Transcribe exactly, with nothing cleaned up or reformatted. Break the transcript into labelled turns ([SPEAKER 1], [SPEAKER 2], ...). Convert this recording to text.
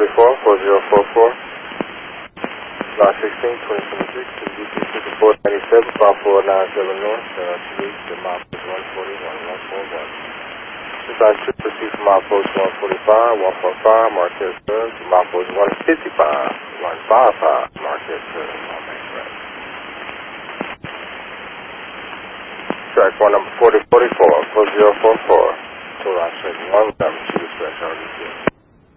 [SPEAKER 1] forty-four, four zero four four. Lot sixteen, twenty twenty-six, to D P four ninety-seven, five four nine seven North, uh, to reach the milepost one forty-one, one forty-one. This on two, proceed from milepost one forty-five, one forty-five, Marquez Burns, to milepost one fifty-five, one fifty-five, Marquez Burns, on main track. Track one number forty forty-four, four zero four four, total operation one, number two, dispatch R D C.